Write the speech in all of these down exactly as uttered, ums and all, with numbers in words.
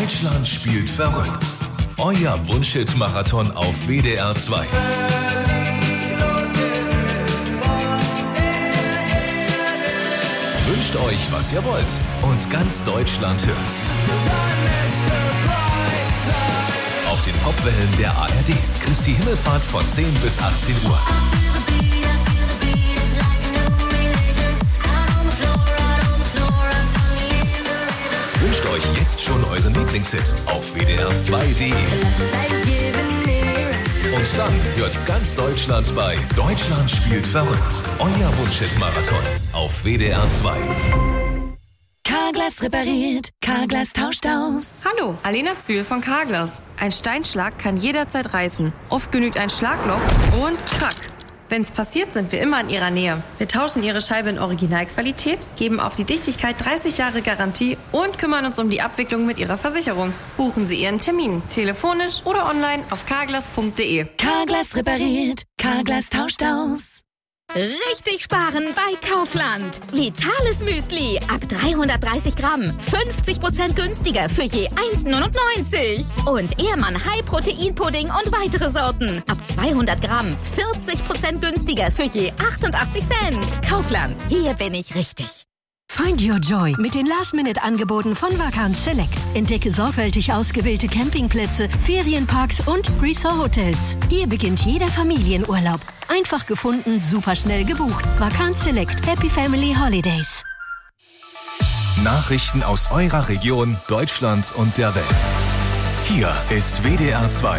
Deutschland spielt verrückt. Euer Wunschhit-Marathon auf W D R zwei. Wünscht euch, was ihr wollt, und ganz Deutschland hört's. Auf den Popwellen der A R D. Christi Himmelfahrt von zehn bis achtzehn Uhr. Wünscht euch jetzt schon euren Lieblingshit auf W D R zwei Punkt D E. Und dann hört's ganz Deutschland bei Deutschland spielt verrückt. Euer Wunschhit-Marathon auf W D R zwei. Carglass repariert, Carglass tauscht aus. Hallo, Alena Zühl von Carglass. Ein Steinschlag kann jederzeit reißen. Oft genügt ein Schlagloch und krack. Wenn's passiert, sind wir immer in Ihrer Nähe. Wir tauschen Ihre Scheibe in Originalqualität, geben auf die Dichtigkeit dreißig Jahre Garantie und kümmern uns um die Abwicklung mit Ihrer Versicherung. Buchen Sie Ihren Termin, telefonisch oder online auf carglass punkt de. Carglass repariert, Carglass tauscht aus. Richtig sparen bei Kaufland. Vitales Müsli ab dreihundertdreißig Gramm. fünfzig Prozent günstiger für je eins neunundneunzig. Und Ehrmann High Protein Pudding und weitere Sorten. Ab zweihundert Gramm. vierzig Prozent günstiger für je achtundachtzig Cent. Kaufland. Hier bin ich richtig. Find your joy mit den Last-Minute-Angeboten von Vacanz Select. Entdecke sorgfältig ausgewählte Campingplätze, Ferienparks und Resort-Hotels. Hier beginnt jeder Familienurlaub. Einfach gefunden, super schnell gebucht. Vacanz Select. Happy Family Holidays. Nachrichten aus eurer Region, Deutschland und der Welt. Hier ist W D R zwei.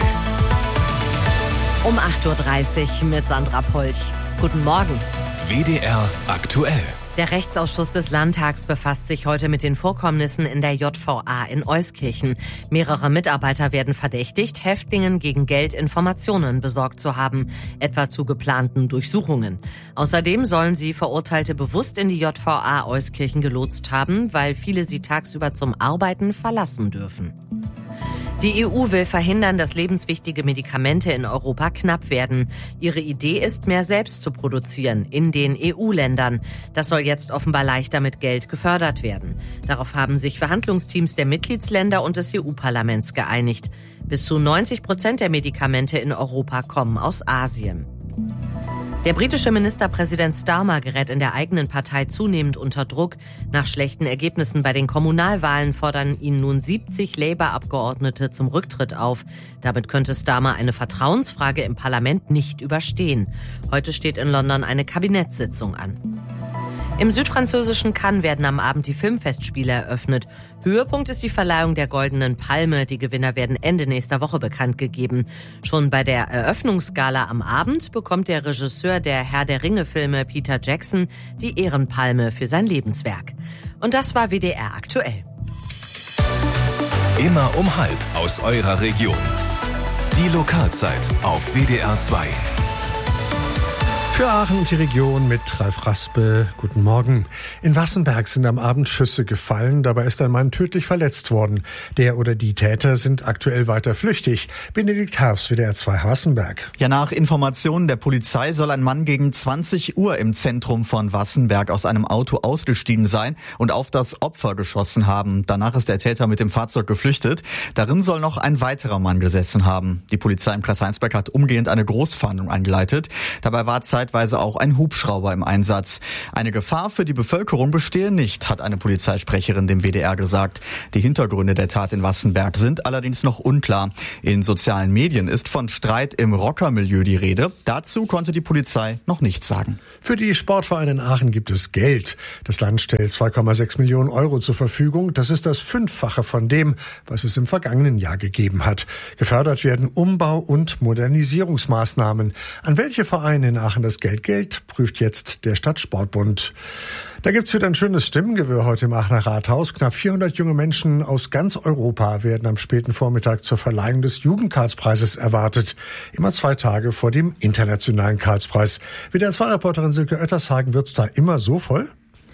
Um acht Uhr dreißig mit Sandra Polch. Guten Morgen. W D R aktuell. Der Rechtsausschuss des Landtags befasst sich heute mit den Vorkommnissen in der J V A in Euskirchen. Mehrere Mitarbeiter werden verdächtigt, Häftlingen gegen Geld Informationen besorgt zu haben, etwa zu geplanten Durchsuchungen. Außerdem sollen sie Verurteilte bewusst in die J V A Euskirchen gelotst haben, weil viele sie tagsüber zum Arbeiten verlassen dürfen. Die E U will verhindern, dass lebenswichtige Medikamente in Europa knapp werden. Ihre Idee ist, mehr selbst zu produzieren in den E U-Ländern. Das soll jetzt offenbar leichter mit Geld gefördert werden. Darauf haben sich Verhandlungsteams der Mitgliedsländer und des E U-Parlaments geeinigt. Bis zu neunzig Prozent der Medikamente in Europa kommen aus Asien. Der britische Ministerpräsident Starmer gerät in der eigenen Partei zunehmend unter Druck. Nach schlechten Ergebnissen bei den Kommunalwahlen fordern ihn nun siebzig Labour-Abgeordnete zum Rücktritt auf. Damit könnte Starmer eine Vertrauensfrage im Parlament nicht überstehen. Heute steht in London eine Kabinettssitzung an. Im südfranzösischen Cannes werden am Abend die Filmfestspiele eröffnet. Höhepunkt ist die Verleihung der Goldenen Palme. Die Gewinner werden Ende nächster Woche bekannt gegeben. Schon bei der Eröffnungsgala am Abend bekommt der Regisseur der Herr der Ringe-Filme Peter Jackson die Ehrenpalme für sein Lebenswerk. Und das war W D R aktuell. Immer um halb aus eurer Region. Die Lokalzeit auf W D R zwei. Für Aachen und die Region mit Ralf Raspe. Guten Morgen. In Wassenberg sind am Abend Schüsse gefallen. Dabei ist ein Mann tödlich verletzt worden. Der oder die Täter sind aktuell weiter flüchtig. Benedikt Herbst, W D R zwei Wassenberg. Ja, nach Informationen der Polizei soll ein Mann gegen zwanzig Uhr im Zentrum von Wassenberg aus einem Auto ausgestiegen sein und auf das Opfer geschossen haben. Danach ist der Täter mit dem Fahrzeug geflüchtet. Darin soll noch ein weiterer Mann gesessen haben. Die Polizei in Preißheinsberg hat umgehend eine Großfahndung eingeleitet. Dabei war zeitweise auch ein Hubschrauber im Einsatz. Eine Gefahr für die Bevölkerung bestehe nicht, hat eine Polizeisprecherin dem W D R gesagt. Die Hintergründe der Tat in Wassenberg sind allerdings noch unklar. In sozialen Medien ist von Streit im Rockermilieu die Rede. Dazu konnte die Polizei noch nichts sagen. Für die Sportvereine in Aachen gibt es Geld. Das Land stellt zwei Komma sechs Millionen Euro zur Verfügung. Das ist das Fünffache von dem, was es im vergangenen Jahr gegeben hat. Gefördert werden Umbau- und Modernisierungsmaßnahmen. An welche Vereine in Aachen das Geld gilt, prüft jetzt der Stadtsportbund. Da gibt's wieder ein schönes Stimmengewirr heute im Aachener Rathaus. Knapp vierhundert junge Menschen aus ganz Europa werden am späten Vormittag zur Verleihung des Jugendkarlspreises erwartet. Immer zwei Tage vor dem internationalen Karlspreis. Wie der zwei Reporterin Silke Oettershagen, wird's da immer so voll?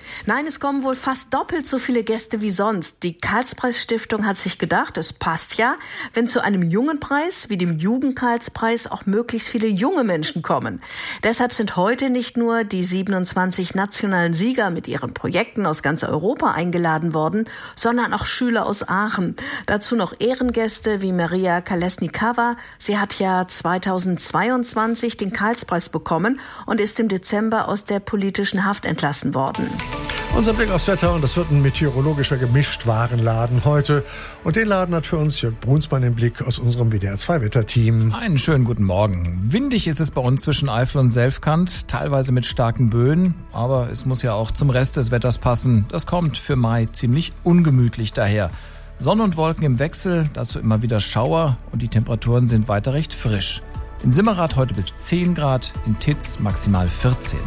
Nein, es kommen wohl fast doppelt so viele Gäste wie sonst. Die Karlspreis-Stiftung hat sich gedacht, es passt ja, wenn zu einem jungen Preis wie dem Jugend-Karlspreis auch möglichst viele junge Menschen kommen. Deshalb sind heute nicht nur die siebenundzwanzig nationalen Sieger mit ihren Projekten aus ganz Europa eingeladen worden, sondern auch Schüler aus Aachen. Dazu noch Ehrengäste wie Maria Kolesnikava. Sie hat ja zweitausendzweiundzwanzig den Karlspreis bekommen und ist im Dezember aus der politischen Haft entlassen worden. Unser Blick aufs Wetter, und das wird ein meteorologischer Gemischtwarenladen heute. Und den Laden hat für uns Jörg Brunsmann im Blick aus unserem W D R zwei Wetterteam. Einen schönen guten Morgen. Windig ist es bei uns zwischen Eifel und Selfkant, teilweise mit starken Böen. Aber es muss ja auch zum Rest des Wetters passen. Das kommt für Mai ziemlich ungemütlich daher. Sonne und Wolken im Wechsel, dazu immer wieder Schauer und die Temperaturen sind weiter recht frisch. In Simmerath heute bis zehn Grad, in Titz maximal vierzehn.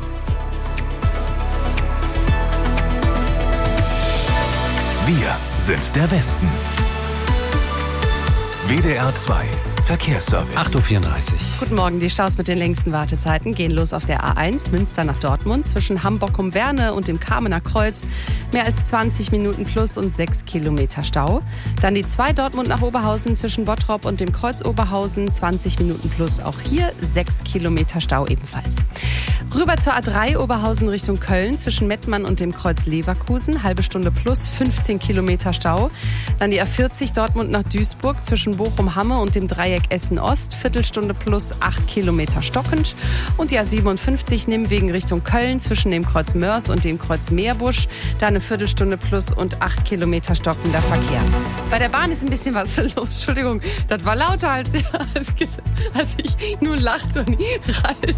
Wir sind der Westen. W D R zwei Verkehrsservice. acht Uhr vierunddreißig. Guten Morgen. Die Staus mit den längsten Wartezeiten gehen los auf der A eins Münster nach Dortmund zwischen Hamburg-Werne und dem Kamener Kreuz. Mehr als zwanzig Minuten plus und sechs Kilometer Stau. Dann die zwei Dortmund nach Oberhausen zwischen Bottrop und dem Kreuz Oberhausen. zwanzig Minuten plus. Auch hier sechs Kilometer Stau ebenfalls. Rüber zur A drei Oberhausen Richtung Köln zwischen Mettmann und dem Kreuz Leverkusen. Halbe Stunde plus, fünfzehn Kilometer Stau. Dann die A vierzig Dortmund nach Duisburg zwischen Bochum-Hamme und dem Dreieck Essen-Ost. Viertelstunde plus, acht Kilometer stockend. Und die A siebenundfünfzig Nimwegen Richtung Köln zwischen dem Kreuz Mörs und dem Kreuz Meerbusch. Da eine Viertelstunde plus und acht Kilometer stockender Verkehr. Bei der Bahn ist ein bisschen was los. Entschuldigung, das war lauter, als, als, als ich nur lachte und Ralf.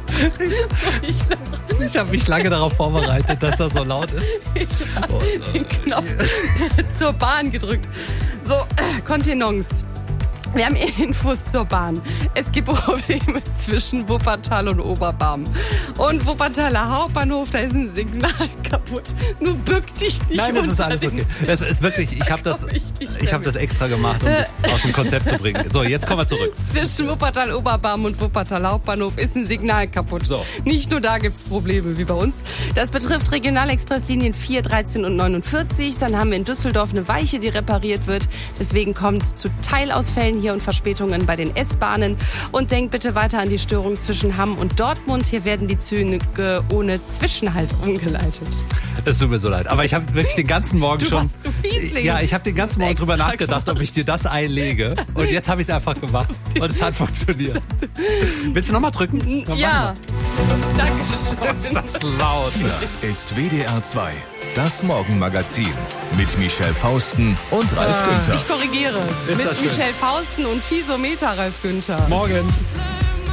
Ich, ich habe mich lange darauf vorbereitet, dass das so laut ist. Ich habe den Knopf zur Bahn gedrückt. So, äh, Kontenance. Wir haben Infos zur Bahn. Es gibt Probleme zwischen Wuppertal und Oberbarm. Und Wuppertaler Hauptbahnhof, da ist ein Signal kaputt. Nur bück dich nicht. Nein, das ist alles okay. Es ist wirklich, ich habe das, ich habe das extra gemacht, um das aus dem Konzept zu bringen. So, jetzt kommen wir zurück. Zwischen Wuppertal Oberbarm und Wuppertal Hauptbahnhof ist ein Signal kaputt. So. Nicht nur da gibt's Probleme wie bei uns. Das betrifft Regionalexpresslinien vier, dreizehn und neunundvierzig. Dann haben wir in Düsseldorf eine Weiche, die repariert wird. Deswegen kommt es zu Teilausfällen hier und Verspätungen bei den S-Bahnen. Und denkt bitte weiter an die Störung zwischen Hamm und Dortmund. Hier werden die Züge ohne Zwischenhalt umgeleitet. Es tut mir so leid. Aber ich habe wirklich den ganzen Morgen du schon... Warst, du Fiesling. Ja, ich habe den ganzen Morgen drüber nachgedacht, ob ich dir das einlege. Und jetzt habe ich es einfach gemacht. Und es hat funktioniert. Willst du nochmal drücken? Dann ja. Dankeschön. Ist das laut. Ist W D R zwei. Das Morgenmagazin mit Michelle Fausten und Ralf ah, Günther. Ich korrigiere. Ist mit Michelle Fausten und Fiesometer Ralf Günther. Morgen.